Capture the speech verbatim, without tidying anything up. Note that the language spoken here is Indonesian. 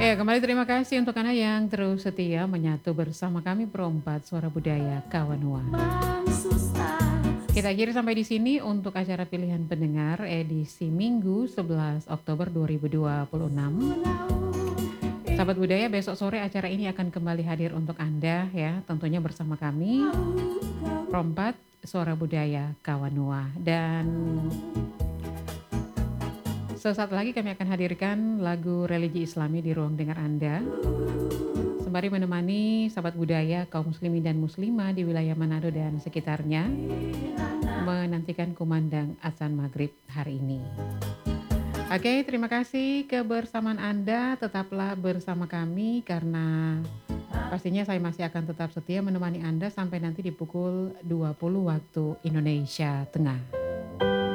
Ya, kembali terima kasih untuk Anda yang terus setia menyatu bersama kami Perompat Suara Budaya Kawanua. Kita akhiri sampai di sini untuk acara pilihan pendengar edisi Minggu sebelas Oktober dua ribu dua puluh enam. Sahabat budaya, besok sore acara ini akan kembali hadir untuk Anda ya, tentunya bersama kami Perompat Suara Budaya Kawanua. Dan sesaat lagi kami akan hadirkan lagu religi Islami di ruang dengar Anda, sembari menemani sahabat budaya kaum muslimin dan muslimah di wilayah Manado dan sekitarnya menantikan kumandang azan maghrib hari ini. Oke, terima kasih kebersamaan Anda, tetaplah bersama kami karena pastinya saya masih akan tetap setia menemani Anda sampai nanti di pukul dua puluh waktu Indonesia Tengah.